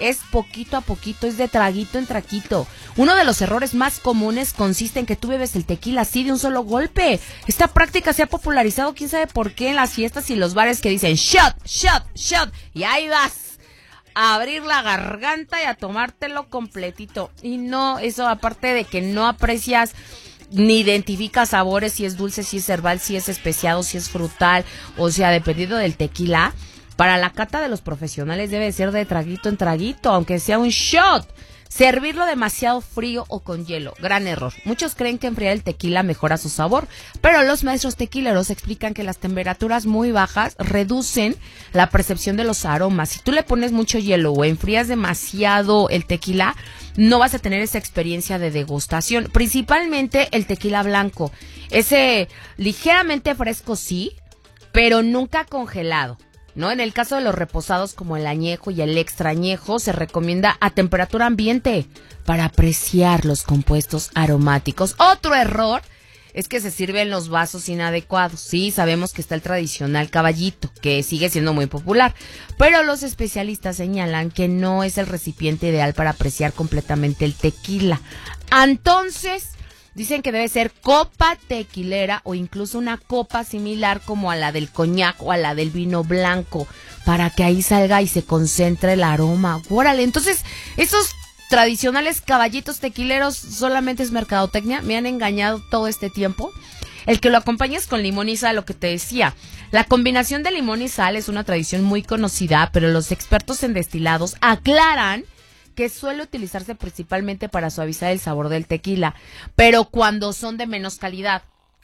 es poquito a poquito, es de traguito en traguito. Uno de los errores más comunes consiste en que tú bebes el tequila así de un solo golpe. Esta práctica se ha popularizado, quién sabe por qué, en las fiestas y los bares que dicen shot, shot, shot, y ahí vas a abrir la garganta y a tomártelo completito. Y no, eso aparte de que no aprecias ni identificas sabores, si es dulce, si es herbal, si es especiado, si es frutal, o sea, dependiendo del tequila, para la cata de los profesionales debe ser de traguito en traguito, aunque sea un shot. Servirlo demasiado frío o con hielo, gran error. Muchos creen que enfriar el tequila mejora su sabor, pero los maestros tequileros explican que las temperaturas muy bajas reducen la percepción de los aromas. Si tú le pones mucho hielo o enfrías demasiado el tequila, no vas a tener esa experiencia de degustación. Principalmente el tequila blanco, ese ligeramente fresco sí, pero nunca congelado, ¿no? En el caso de los reposados como el añejo y el extra añejo, se recomienda a temperatura ambiente para apreciar los compuestos aromáticos. Otro error es que se sirve en los vasos inadecuados. Sí, sabemos que está el tradicional caballito, que sigue siendo muy popular, pero los especialistas señalan que no es el recipiente ideal para apreciar completamente el tequila. Entonces, dicen que debe ser copa tequilera o incluso una copa similar como a la del coñac o a la del vino blanco, para que ahí salga y se concentre el aroma. ¡Órale! Entonces, esos tradicionales caballitos tequileros solamente es mercadotecnia. Me han engañado todo este tiempo. El que lo acompañes con limón y sal, lo que te decía. La combinación de limón y sal es una tradición muy conocida, pero los expertos en destilados aclaran que suele utilizarse principalmente para suavizar el sabor del tequila, pero cuando son de menos calidad.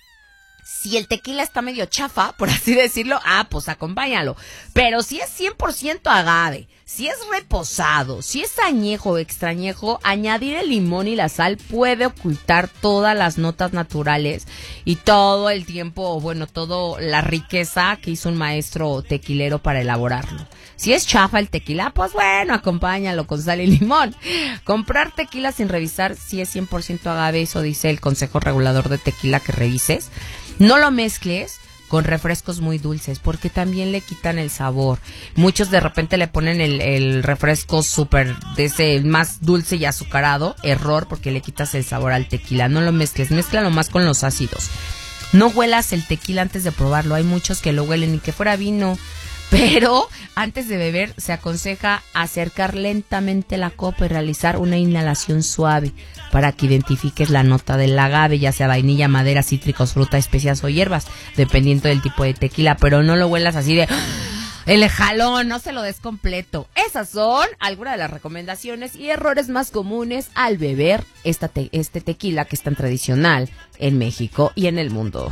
Si el tequila está medio chafa, por así decirlo, pues acompáñalo. Pero si es 100% agave, si es reposado, si es añejo o extrañejo, añadir el limón y la sal puede ocultar todas las notas naturales y todo el tiempo, toda la riqueza que hizo un maestro tequilero para elaborarlo. Si es chafa el tequila, pues acompáñalo con sal y limón. Comprar tequila sin revisar si es 100% agave, eso dice el Consejo Regulador de Tequila, que revises. No lo mezcles con refrescos muy dulces, porque también le quitan el sabor. Muchos de repente le ponen el refresco súper de ese más dulce y azucarado. Error, porque le quitas el sabor al tequila. No lo mezcles, mézclalo más con los ácidos. No huelas el tequila antes de probarlo. Hay muchos que lo huelen y que fuera vino. Pero antes de beber se aconseja acercar lentamente la copa y realizar una inhalación suave para que identifiques la nota del agave, ya sea vainilla, madera, cítricos, fruta, especias o hierbas, dependiendo del tipo de tequila. Pero no lo huelas así de el jalón, no se lo des completo. Esas son algunas de las recomendaciones y errores más comunes al beber este tequila que es tan tradicional en México y en el mundo.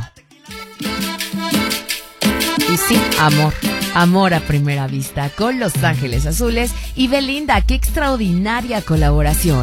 Y sí, amor a primera vista con Los Ángeles Azules y Belinda. ¡Qué extraordinaria colaboración!